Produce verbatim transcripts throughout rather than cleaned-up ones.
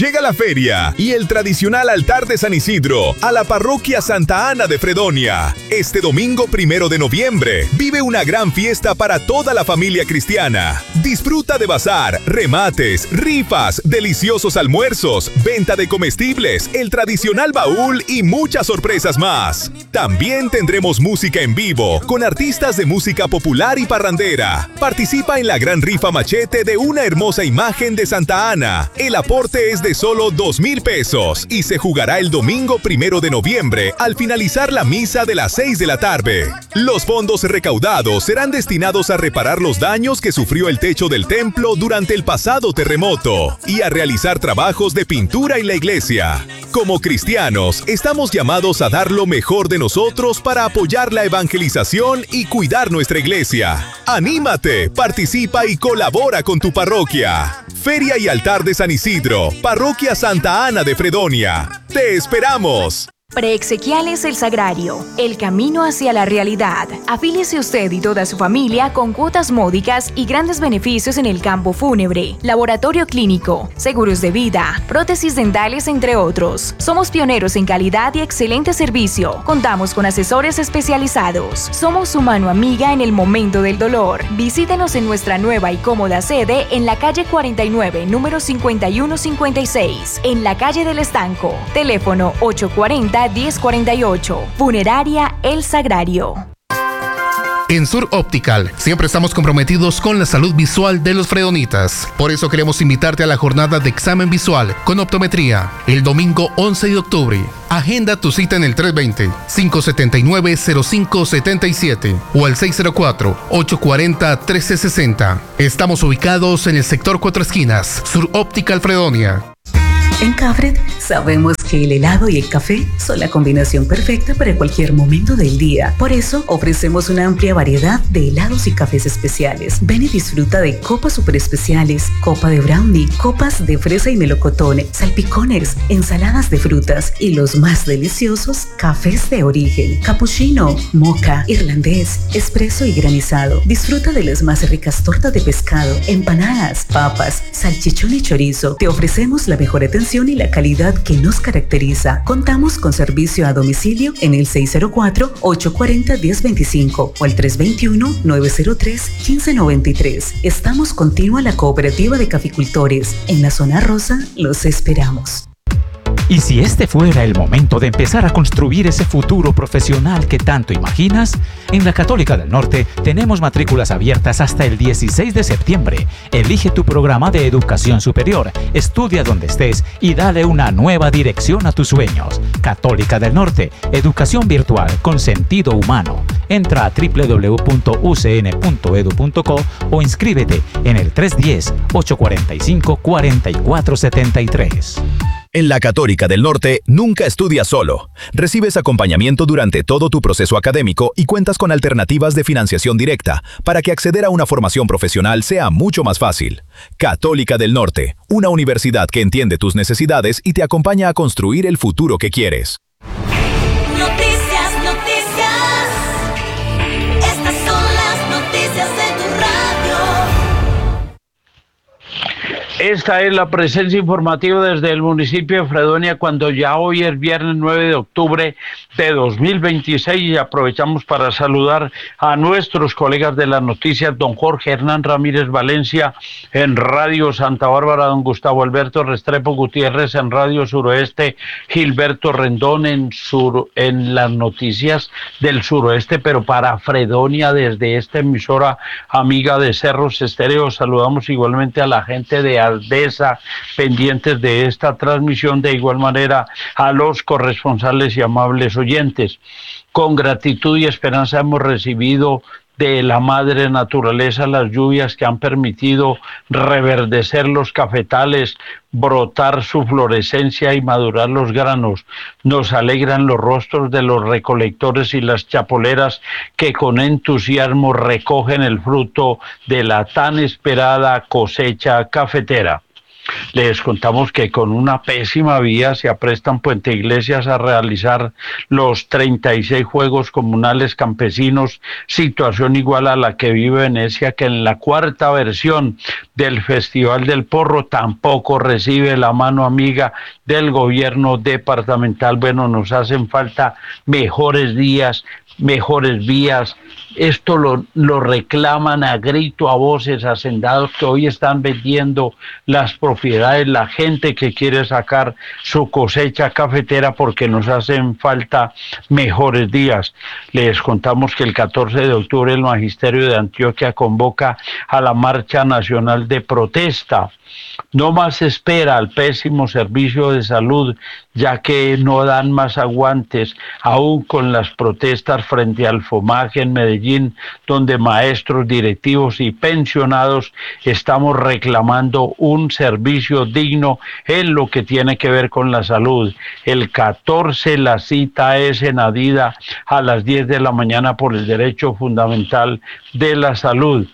Llega la feria y el tradicional altar de San Isidro a la parroquia Santa Ana de Fredonia. Este domingo primero de noviembre vive una gran fiesta para toda la familia cristiana. Disfruta de bazar, remates, rifas, deliciosos almuerzos, venta de comestibles, el tradicional baúl y muchas sorpresas más. También tendremos música en vivo con artistas de música popular y parrandera. Participa en la gran rifa machete de una hermosa imagen de Santa Ana. El aporte es de solo dos mil pesos y se jugará el domingo primero de noviembre al finalizar la misa de las seis de la tarde. Los fondos recaudados serán destinados a reparar los daños que sufrió el techo del templo durante el pasado terremoto y a realizar trabajos de pintura en la iglesia. Como cristianos, estamos llamados a dar lo mejor de nosotros para apoyar la evangelización y cuidar nuestra iglesia. ¡Anímate! Participa y colabora con tu parroquia. Feria y Altar de San Isidro, Parroquia Santa Ana de Fredonia. ¡Te esperamos! Preexequiales El Sagrario, el camino hacia la realidad. Afíliese usted y toda su familia con cuotas módicas y grandes beneficios en el campo fúnebre, laboratorio clínico, seguros de vida, prótesis dentales, entre otros. Somos pioneros en calidad y excelente servicio. Contamos con asesores especializados. Somos su mano amiga en el momento del dolor. Visítenos en nuestra nueva y cómoda sede en la calle cuarenta y nueve, número cincuenta y uno cincuenta y seis, en la calle del Estanco. Teléfono ocho cuarenta, diez cuarenta y ocho. Funeraria El Sagrario. En Sur Optical siempre estamos comprometidos con la salud visual de los fredonitas. Por eso queremos invitarte a la jornada de examen visual con optometría el domingo once de octubre. Agenda tu cita en el tres dos cero, cinco siete nueve, cero cinco siete siete o al seis cero cuatro, ocho cuatro cero, uno tres seis cero. Estamos ubicados en el sector Cuatro Esquinas, Sur Optical Fredonia. En Cafred sabemos que el helado y el café son la combinación perfecta para cualquier momento del día. Por eso ofrecemos una amplia variedad de helados y cafés especiales. Ven y disfruta de copas super especiales, copa de brownie, copas de fresa y melocotón, salpicones, ensaladas de frutas y los más deliciosos cafés de origen, cappuccino, mocha, irlandés, espresso y granizado. Disfruta de las más ricas tortas de pescado, empanadas, papas, salchichón y chorizo. Te ofrecemos la mejor atención y la calidad que nos caracteriza. Contamos con servicio a domicilio en el seis cero cuatro, ocho cuatro cero, uno cero dos cinco o el tres dos uno, nueve cero tres, uno cinco nueve tres. Estamos contigo a la Cooperativa de Caficultores. En la zona rosa los esperamos. Y si este fuera el momento de empezar a construir ese futuro profesional que tanto imaginas, en la Católica del Norte tenemos matrículas abiertas hasta el dieciséis de septiembre. Elige tu programa de educación superior, estudia donde estés y dale una nueva dirección a tus sueños. Católica del Norte, educación virtual con sentido humano. Entra a doble u doble u doble u punto u c n punto e d u punto co o inscríbete en el tres uno cero, ocho cuatro cinco, cuatro cuatro siete tres. En la Católica del Norte, nunca estudias solo. Recibes acompañamiento durante todo tu proceso académico y cuentas con alternativas de financiación directa para que acceder a una formación profesional sea mucho más fácil. Católica del Norte, una universidad que entiende tus necesidades y te acompaña a construir el futuro que quieres. Noticias, noticias. Estas son las noticias de tu radio. Esta es la presencia informativa desde el municipio de Fredonia, cuando ya hoy es viernes nueve de octubre de dos mil veintiséis, y aprovechamos para saludar a nuestros colegas de las noticias, don Jorge Hernán Ramírez Valencia en Radio Santa Bárbara, don Gustavo Alberto Restrepo Gutiérrez en Radio Suroeste, Gilberto Rendón en, sur, en las noticias del suroeste, pero para Fredonia desde esta emisora amiga de Cerros Estéreo. Saludamos igualmente a la gente de Aldesa, pendientes de esta transmisión, de igual manera a los corresponsales y amables oyentes. Con gratitud y esperanza hemos recibido de la madre naturaleza las lluvias que han permitido reverdecer los cafetales, brotar su florescencia y madurar los granos. Nos alegran los rostros de los recolectores y las chapoleras que con entusiasmo recogen el fruto de la tan esperada cosecha cafetera. Les contamos que con una pésima vía se aprestan Puente Iglesias a realizar los treinta y seis Juegos Comunales Campesinos, situación igual a la que vive Venecia, que en la cuarta versión del Festival del Porro tampoco recibe la mano amiga del gobierno departamental. Bueno, nos hacen falta mejores días, mejores vías. Esto lo, lo reclaman a grito, a voces, hacendados que hoy están vendiendo las propiedades, la gente que quiere sacar su cosecha cafetera porque nos hacen falta mejores días. Les contamos que el catorce de octubre el Magisterio de Antioquia convoca a la Marcha Nacional de Protesta. No más espera al pésimo servicio de salud, ya que no dan más aguantes, aún con las protestas frente al FOMAG en Medellín, donde maestros, directivos y pensionados estamos reclamando un servicio digno en lo que tiene que ver con la salud. El catorce la cita es en Adida a las diez de la mañana por el derecho fundamental de la salud.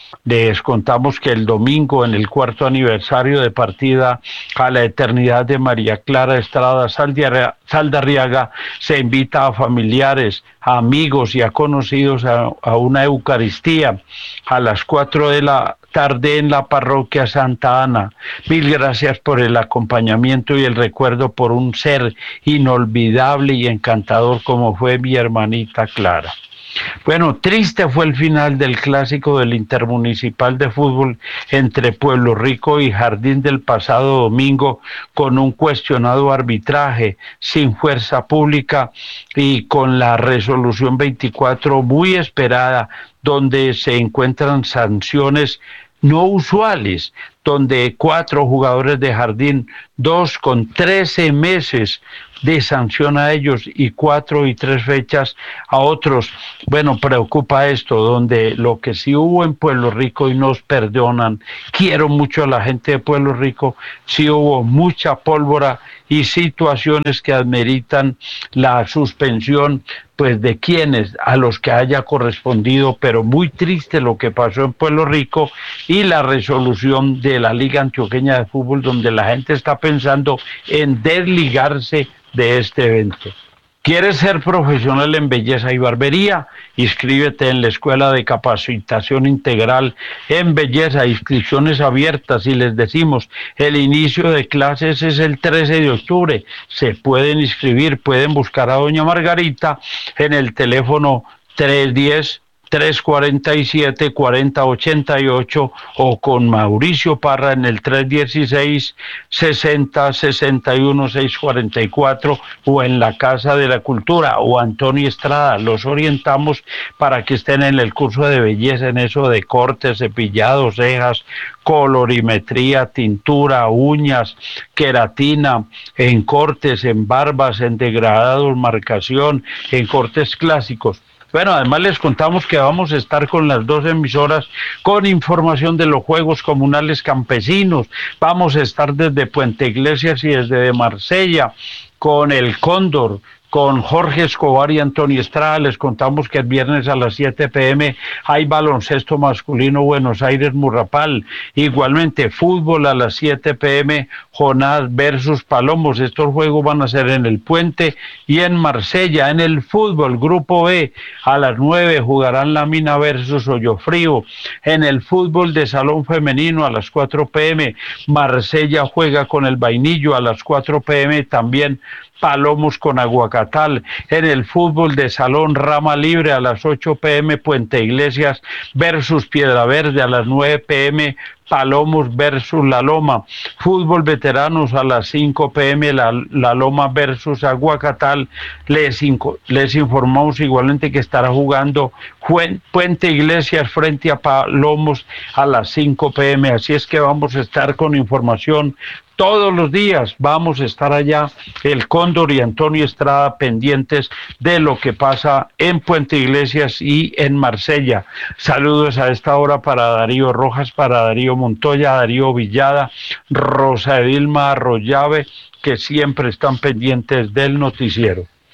Les contamos que el domingo, en el cuarto aniversario de partida a la eternidad de María Clara Estrada Saldarriaga, se invita a familiares, a amigos y a conocidos a, a una Eucaristía a las cuatro de la tarde en la parroquia Santa Ana. Mil gracias por el acompañamiento y el recuerdo por un ser inolvidable y encantador como fue mi hermanita Clara. Bueno, triste fue el final del clásico del Intermunicipal de Fútbol entre Pueblo Rico y Jardín del pasado domingo, con un cuestionado arbitraje, sin fuerza pública y con la resolución veinticuatro muy esperada, donde se encuentran sanciones no usuales, donde cuatro jugadores de Jardín, dos con trece meses de sanción a ellos y cuatro y tres fechas a otros. Bueno, preocupa esto, donde lo que sí hubo en Pueblo Rico y nos perdonan, quiero mucho a la gente de Pueblo Rico, sí hubo mucha pólvora y situaciones que ameritan la suspensión, pues de quienes, a los que haya correspondido, pero muy triste lo que pasó en Pueblo Rico y la resolución de la Liga Antioqueña de Fútbol, donde la gente está pensando en desligarse de este evento. ¿Quieres ser profesional en belleza y barbería? Inscríbete en la Escuela de Capacitación Integral en Belleza, inscripciones abiertas, y les decimos, el inicio de clases es el trece de octubre, se pueden inscribir, pueden buscar a doña Margarita en el teléfono tres uno cero, tres cuatro siete, cuatro cero ocho ocho o con Mauricio Parra en el tres uno seis, sesenta, sesenta y uno, seiscientos cuarenta y cuatro o en la Casa de la Cultura o Antonio Estrada. Los orientamos para que estén en el curso de belleza, en eso de cortes, cepillado, cejas, colorimetría, tintura, uñas, queratina, en cortes, en barbas, en degradados, marcación, en cortes clásicos. Bueno, además les contamos que vamos a estar con las dos emisoras con información de los Juegos Comunales Campesinos. Vamos a estar desde Puente Iglesias y desde Marsella con el Cóndor, con Jorge Escobar y Antonio Estrada. Les contamos que el viernes a las siete pe eme hay baloncesto masculino Buenos Aires Murrapal. Igualmente fútbol a las siete pe eme, Jonás versus Palomos. Estos juegos van a ser en el Puente y en Marsella. En el fútbol Grupo B a las nueve jugarán La Mina versus Hoyofrío. En el fútbol de salón femenino a las cuatro pe eme, Marsella juega con el Vainillo. A las cuatro pe eme también Palomos con Aguacatal. En el fútbol de salón rama libre a las ocho pe eme, Puente Iglesias versus Piedra Verde. A las nueve pe eme, Palomos versus La Loma. Fútbol veteranos a las cinco pe eme, La, La Loma versus Aguacatal. Les, les informamos igualmente que estará jugando Puente Iglesias frente a Palomos a las cinco pe eme. Así es que vamos a estar con información todos los días. Vamos a estar allá, el Cóndor y Antonio Estrada, pendientes de lo que pasa en Puente Iglesias y en Marsella. Saludos a esta hora para Darío Rojas, para Darío Montoya, Darío Villada, Rosa Edilma Arroyave, que siempre están pendientes del noticiero.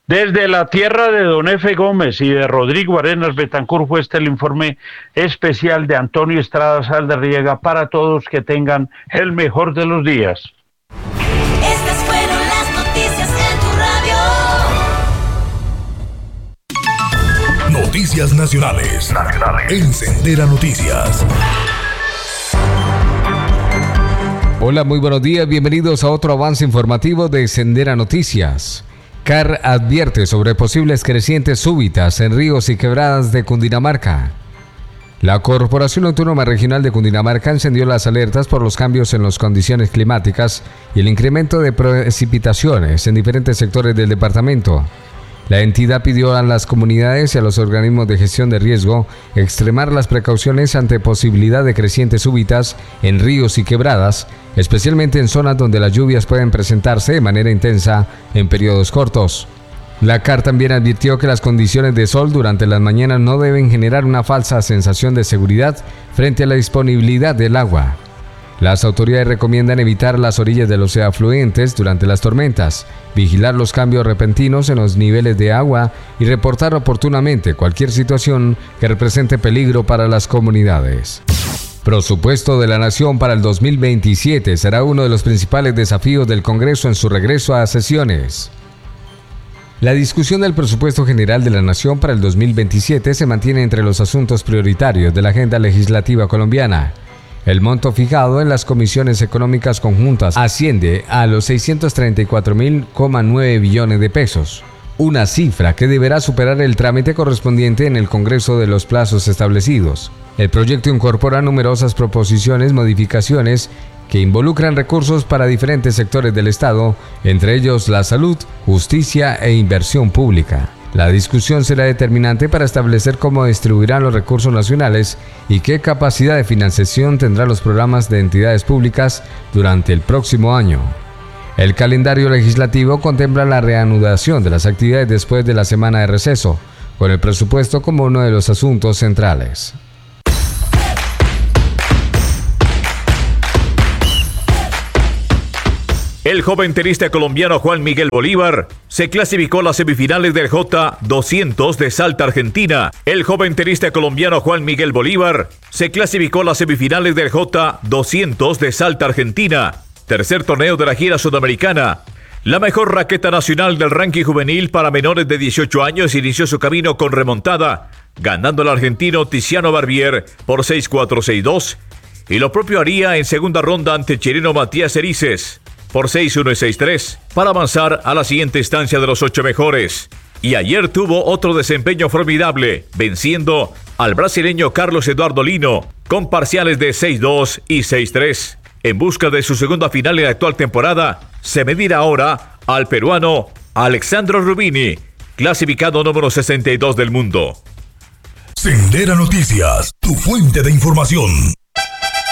Desde la tierra de don Efe Gómez y de Rodrigo Arenas Betancur fue este el informe especial de Antonio Estrada Saldarriaga para todos. Que tengan el mejor de los días. Estas fueron las noticias en tu radio. Noticias nacionales. Nacionales. En Sendera Noticias. Hola, muy buenos días. Bienvenidos a otro avance informativo de Sendera Noticias. C A R advierte sobre posibles crecientes súbitas en ríos y quebradas de Cundinamarca. La Corporación Autónoma Regional de Cundinamarca encendió las alertas por los cambios en las condiciones climáticas y el incremento de precipitaciones en diferentes sectores del departamento. La entidad pidió a las comunidades y a los organismos de gestión de riesgo extremar las precauciones ante posibilidad de crecientes súbitas en ríos y quebradas, especialmente en zonas donde las lluvias pueden presentarse de manera intensa en periodos cortos. La C A R también advirtió que las condiciones de sol durante las mañanas no deben generar una falsa sensación de seguridad frente a la disponibilidad del agua. Las autoridades recomiendan evitar las orillas de los afluentes durante las tormentas, vigilar los cambios repentinos en los niveles de agua y reportar oportunamente cualquier situación que represente peligro para las comunidades. Presupuesto de la Nación para el dos mil veintisiete será uno de los principales desafíos del Congreso en su regreso a sesiones. La discusión del presupuesto general de la Nación para el dos mil veintisiete se mantiene entre los asuntos prioritarios de la agenda legislativa colombiana. El monto fijado en las comisiones económicas conjuntas asciende a los seiscientos treinta y cuatro mil nueve billones de pesos, una cifra que deberá superar el trámite correspondiente en el Congreso de los plazos establecidos. El proyecto incorpora numerosas proposiciones, modificaciones que involucran recursos para diferentes sectores del Estado, entre ellos la salud, justicia e inversión pública. La discusión será determinante para establecer cómo distribuirán los recursos nacionales y qué capacidad de financiación tendrán los programas de entidades públicas durante el próximo año. El calendario legislativo contempla la reanudación de las actividades después de la semana de receso, con el presupuesto como uno de los asuntos centrales. El joven tenista colombiano Juan Miguel Bolívar se clasificó a las semifinales del J doscientos de Salta, Argentina. El joven tenista colombiano Juan Miguel Bolívar se clasificó a las semifinales del J doscientos de Salta, Argentina, tercer torneo de la gira sudamericana. La mejor raqueta nacional del ranking juvenil para menores de dieciocho años inició su camino con remontada, ganando al argentino Tiziano Barbier por seis cuatro seis dos, y lo propio haría en segunda ronda ante el chileno Matías Erices por seis uno y seis tres, para avanzar a la siguiente instancia de los ocho mejores. Y ayer tuvo otro desempeño formidable, venciendo al brasileño Carlos Eduardo Lino, con parciales de seis dos y seis tres. En busca de su segunda final en la actual temporada, se medirá ahora al peruano Alexandro Rubini, clasificado número sesenta y dos del mundo. Sendera Noticias, tu fuente de información.